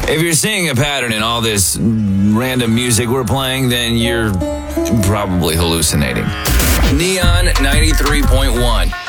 If you're seeing a pattern in all this random music we're playing, then you're probably hallucinating. Neon 93.1.